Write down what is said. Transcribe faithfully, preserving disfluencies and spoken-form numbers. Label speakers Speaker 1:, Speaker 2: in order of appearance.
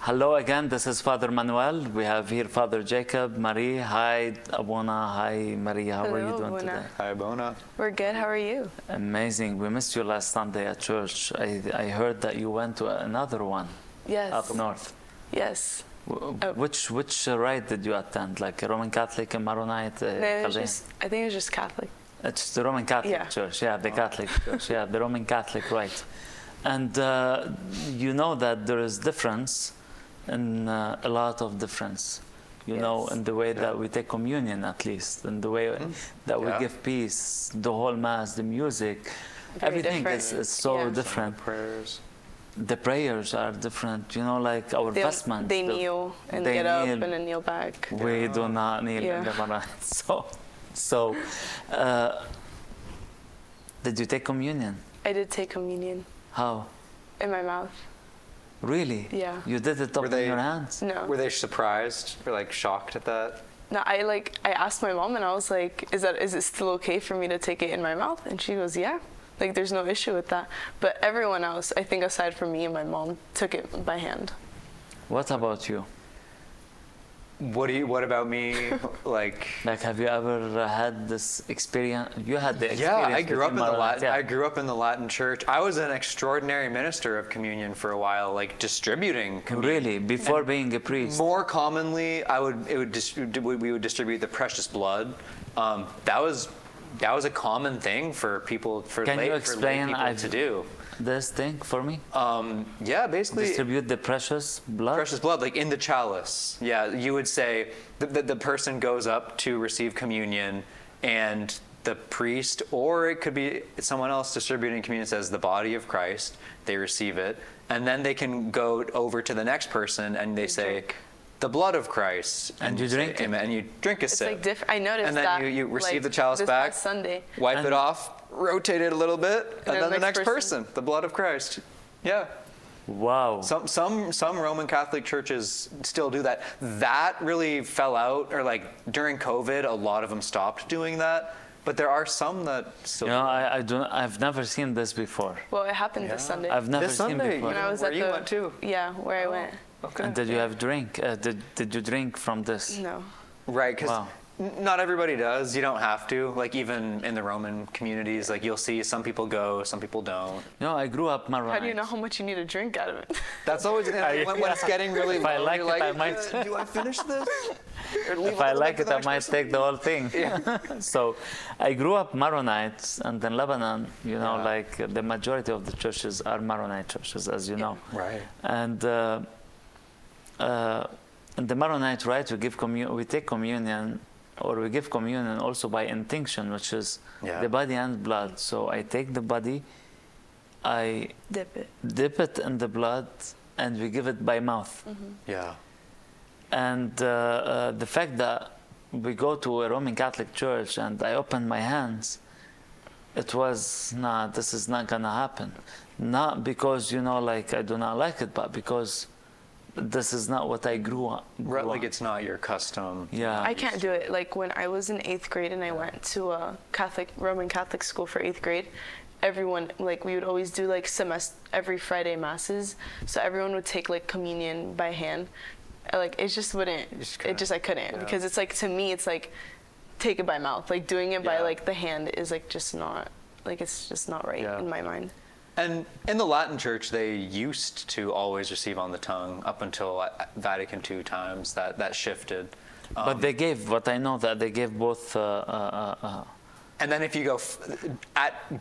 Speaker 1: Hello again, this is Father Manuel. We have here Father Jacob, Marie. Hi, Abona. Hi, Marie. How
Speaker 2: Hello,
Speaker 1: are you doing
Speaker 2: Abona.
Speaker 1: today?
Speaker 3: Hi, Bona.
Speaker 2: We're good. How are you?
Speaker 1: Amazing. We missed you last Sunday at church. I, I heard that you went to another one
Speaker 2: Yes.
Speaker 1: up north.
Speaker 2: Yes.
Speaker 1: W-
Speaker 2: Oh.
Speaker 1: Which which uh, rite did you attend? Like a Roman Catholic, a Maronite? Uh,
Speaker 2: No, it was
Speaker 1: Chaldean?
Speaker 2: just, I think it was just Catholic.
Speaker 1: It's the Roman Catholic
Speaker 2: Yeah.
Speaker 1: Church, yeah, the Catholic Church, yeah, the Roman Catholic rite. And uh, you know that there is difference, in uh, a lot of difference, you know,
Speaker 2: Yes.
Speaker 1: in the way
Speaker 3: Yeah.
Speaker 1: that we take communion, at least, in the way that we
Speaker 3: Yeah.
Speaker 1: give peace, the whole mass, the music,
Speaker 2: Very
Speaker 1: everything
Speaker 2: different.
Speaker 1: is, is so
Speaker 2: Yeah.
Speaker 1: different.
Speaker 3: Prayers.
Speaker 1: The prayers are different, you know, like our
Speaker 2: They,
Speaker 1: vestments.
Speaker 2: they
Speaker 1: the-
Speaker 2: kneel and
Speaker 1: they
Speaker 2: get up
Speaker 1: kneel.
Speaker 2: and then kneel back.
Speaker 1: We do not kneel
Speaker 2: Yeah.
Speaker 1: in the Maronite. So, so uh, did you take communion?
Speaker 2: I did take communion
Speaker 1: How?
Speaker 2: in my mouth.
Speaker 1: Really?
Speaker 2: Yeah.
Speaker 1: You did it up
Speaker 3: Were they-
Speaker 1: in your hands?
Speaker 2: No.
Speaker 3: Were they surprised or like shocked at that?
Speaker 2: No, I like I asked my mom and I was like, "Is that is it still okay for me to take it in my mouth?" And she goes, "Yeah." Like there's no issue with that. But everyone else, I think aside from me and my mom, took it by hand.
Speaker 1: What about you?
Speaker 3: What do you? What about me? Like.
Speaker 1: Like, have you ever uh, had this experience? You had the
Speaker 3: Yeah,
Speaker 1: experience.
Speaker 3: I grew up in
Speaker 1: with
Speaker 3: the Latin.
Speaker 1: Maronite,
Speaker 3: I grew up in the Latin Church. I was an extraordinary minister of communion for a while, like distributing
Speaker 1: yeah.
Speaker 3: communion.
Speaker 1: Really? Before being a priest?
Speaker 3: More commonly, I would it would dis- we would distribute the precious blood. Um, that was that was a common thing for people for
Speaker 1: Can
Speaker 3: lay,
Speaker 1: you
Speaker 3: for lay
Speaker 1: explain
Speaker 3: people
Speaker 1: I've-
Speaker 3: to do.
Speaker 1: This thing for me?
Speaker 3: Um, yeah, basically.
Speaker 1: Distribute the precious blood?
Speaker 3: Precious blood, like in the chalice. Yeah, you would say the, the, the person goes up to receive communion, and the priest, or it could be someone else distributing communion, says the body of Christ. They receive it, and then they can go over to the next person and they say,
Speaker 2: drink.
Speaker 3: the blood of Christ.
Speaker 1: And you
Speaker 3: say,
Speaker 1: drink it?
Speaker 3: Amen, and you drink a
Speaker 2: It's
Speaker 3: sip.
Speaker 2: like different. I noticed
Speaker 3: and then
Speaker 2: that.
Speaker 3: you, you receive
Speaker 2: like,
Speaker 3: the chalice
Speaker 2: this
Speaker 3: back,
Speaker 2: past Sunday.
Speaker 3: wipe
Speaker 1: And-
Speaker 3: it off, rotate it a little bit, and,
Speaker 2: then
Speaker 3: then the next person.
Speaker 2: person.
Speaker 3: the blood of Christ. Yeah.
Speaker 1: Wow.
Speaker 3: Some some some Roman Catholic churches still do that. That really fell out, or like during COVID, a lot of them stopped doing that. But there are some that still.
Speaker 1: You know, I, I don't, I've never seen this before.
Speaker 2: Well, it happened this
Speaker 3: Yeah.
Speaker 2: Sunday.
Speaker 1: I've never
Speaker 3: This
Speaker 1: seen
Speaker 3: Sunday,
Speaker 1: before.
Speaker 2: when I was
Speaker 3: where
Speaker 2: at
Speaker 3: you
Speaker 2: the,
Speaker 3: went to?
Speaker 2: Yeah, where I went.
Speaker 3: Okay.
Speaker 1: And did you have drink? Uh, did, did you drink from this?
Speaker 2: No.
Speaker 3: Right, because
Speaker 1: Wow.
Speaker 3: not everybody does. You don't have to. Like even in the Roman communities, like you'll see some people go, some people don't.
Speaker 1: No, I grew up Maronite.
Speaker 2: How do you know how much you need to drink out of it?
Speaker 3: That's always when, when it's getting really
Speaker 1: If I
Speaker 3: low.
Speaker 1: like
Speaker 3: you're
Speaker 1: it,
Speaker 3: like,
Speaker 1: I might-
Speaker 3: "Uh, do I finish this? Or leave
Speaker 1: If
Speaker 3: a
Speaker 1: I
Speaker 3: little
Speaker 1: like
Speaker 3: bit
Speaker 1: it,
Speaker 3: for the
Speaker 1: I
Speaker 3: next
Speaker 1: might
Speaker 3: person?"
Speaker 1: take the whole thing.
Speaker 3: Yeah.
Speaker 1: So I grew up Maronites, and in Lebanon, you know,
Speaker 3: Yeah.
Speaker 1: like uh, the majority of the churches are Maronite churches, as you know.
Speaker 3: Right.
Speaker 1: And uh, uh, in the Maronite rite, we give commu- we take communion, or we give communion also by intinction, which is
Speaker 3: Yeah.
Speaker 1: the body and blood. So I take the body, I
Speaker 2: Dip it.
Speaker 1: dip it in the blood, and we give it by mouth.
Speaker 3: Yeah.
Speaker 1: And uh, uh, the fact that we go to a Roman Catholic church and I open my hands, it was, nah, this is not gonna happen. Not because, you know, like I do not like it, but because this is not what I grew up.
Speaker 3: Right,
Speaker 1: grew
Speaker 3: like
Speaker 1: up.
Speaker 3: it's not your custom.
Speaker 1: Yeah.
Speaker 2: I can't do it. Like when I was in eighth grade and I went to a Catholic, Roman Catholic school for eighth grade, everyone, like we would always do like semester, every Friday masses. So everyone would take like communion by hand. I, Like it just wouldn't,
Speaker 3: just
Speaker 2: it
Speaker 3: couldn't,
Speaker 2: just, I couldn't
Speaker 3: yeah.
Speaker 2: because it's like, to me, it's like take it by mouth. Like doing it by
Speaker 3: Yeah.
Speaker 2: like the hand is like just not, like it's just not right
Speaker 3: Yeah.
Speaker 2: in my mind.
Speaker 3: And in the Latin Church, they used to always receive on the tongue up until uh, Vatican two times. That that shifted. Um,
Speaker 1: But they gave, what I know, that they gave both uh, uh, uh, uh,
Speaker 3: and then if you go f- at